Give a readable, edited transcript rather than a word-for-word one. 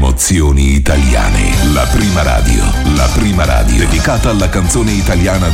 Emozioni italiane. La prima radio dedicata alla canzone italiana